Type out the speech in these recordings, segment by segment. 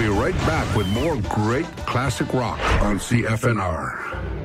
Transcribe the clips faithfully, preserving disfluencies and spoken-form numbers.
be right back with more great classic rock on C F N R.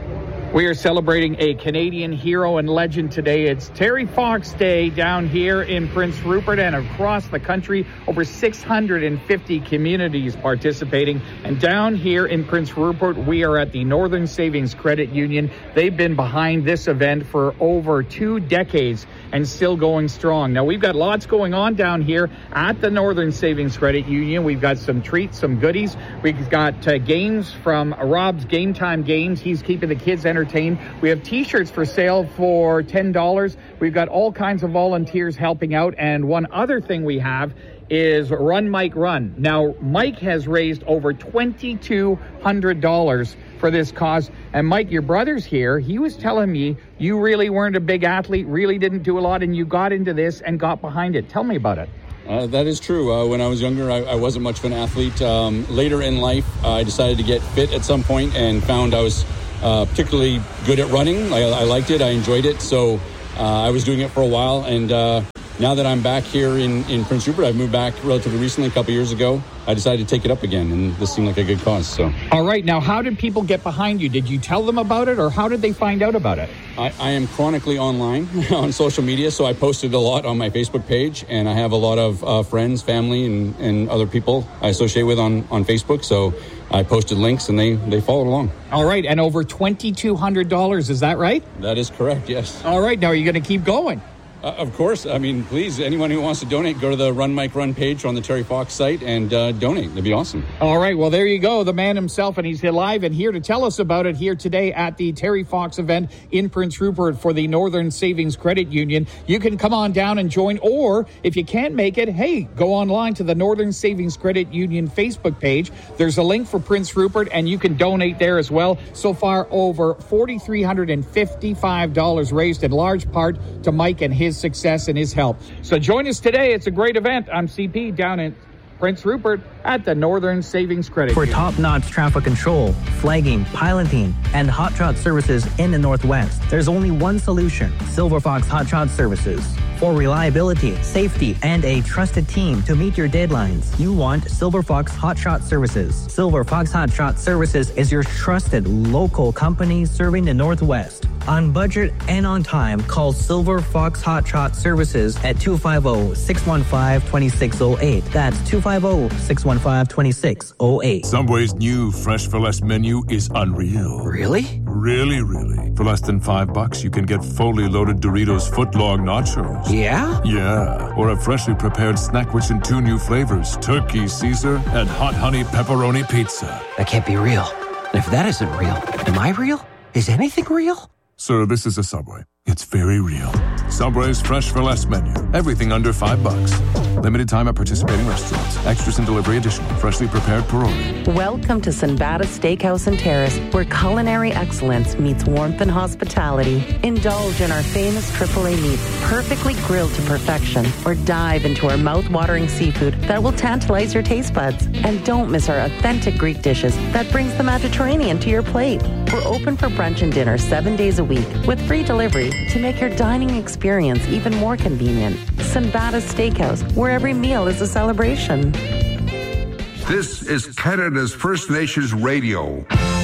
We are celebrating a Canadian hero and legend today. It's Terry Fox Day down here in Prince Rupert and across the country. Over six hundred fifty communities participating. And down here in Prince Rupert, we are at the Northern Savings Credit Union. They've been behind this event for over two decades and still going strong. Now, we've got lots going on down here at the Northern Savings Credit Union. We've got some treats, some goodies. We've got uh, games from Rob's Game Time Games. He's keeping the kids entertained. We have T-shirts for sale for ten dollars. We've got all kinds of volunteers helping out. And one other thing we have is Run Mike Run. Now, Mike has raised over twenty-two hundred dollars for this cause. And Mike, your brother's here. He was telling me you really weren't a big athlete, really didn't do a lot, and you got into this and got behind it. Tell me about it. Uh, that is true. Uh, when I was younger, I, I wasn't much of an athlete. Um, later in life, uh, I decided to get fit at some point and found I was uh, particularly good at running. I, I liked it. I enjoyed it. So uh, I was doing it for a while. And uh, now that I'm back here in, in Prince Rupert, I've moved back relatively recently, a couple years ago. I decided to take it up again, and this seemed like a good cause. So, all right. Now, how did people get behind you? Did you tell them about it, or how did they find out about it? I, I am chronically online on social media, so I posted a lot on my Facebook page, and I have a lot of uh, friends, family, and, and other people I associate with on, on Facebook. So I posted links, and they, they followed along. All right. And over twenty-two hundred dollars, is that right? That is correct, yes. All right. Now, are you going to keep going? Uh, of course. I mean, please, anyone who wants to donate, go to the Run Mike Run page on the Terry Fox site and uh, donate. That'd be awesome. All right. Well, there you go. The man himself, and he's live and here to tell us about it here today at the Terry Fox event in Prince Rupert for the Northern Savings Credit Union. You can come on down and join, or if you can't make it, hey, go online to the Northern Savings Credit Union Facebook page. There's a link for Prince Rupert, and you can donate there as well. So far, over four thousand three hundred fifty-five dollars raised in large part to Mike and his success and his help. So join us today. It's a great event. I'm C P down in Prince Rupert at the Northern Savings Credit For Union. top-notch traffic control, flagging, piloting, and hot shot services in the Northwest, there's only one solution: Silver Fox Hot Shot Services. For reliability, safety, and a trusted team to meet your deadlines, you want Silver Fox Hot Shot Services. Silver Fox Hot Shot Services is your trusted local company serving the Northwest. On budget and on time, call Silver Fox Hot Shot Services at two five zero, six one five, two six zero eight. That's two five zero, six one five, two six zero eight. Subway's new Fresh for Less menu is unreal. Really? Really, really. For less than five bucks, you can get fully loaded Doritos footlong nachos. Yeah? Yeah. Or a freshly prepared snack rich in two new flavors, turkey Caesar and hot honey pepperoni pizza. That can't be real. And if that isn't real, am I real? Is anything real? Sir, this is a Subway. It's very real. Subway's Fresh for Less menu. Everything under five bucks. Limited time at participating restaurants. Extras and delivery additional. Freshly prepared pierogi. Welcome to Sinbada Steakhouse and Terrace, where culinary excellence meets warmth and hospitality. Indulge in our famous triple A meats, perfectly grilled to perfection, or dive into our mouth-watering seafood that will tantalize your taste buds. And don't miss our authentic Greek dishes that brings the Mediterranean to your plate. We're open for brunch and dinner seven days a week with free delivery to make your dining experience even more convenient. Sinbada Steakhouse, where every meal is a celebration. This is Canada's First Nations Radio.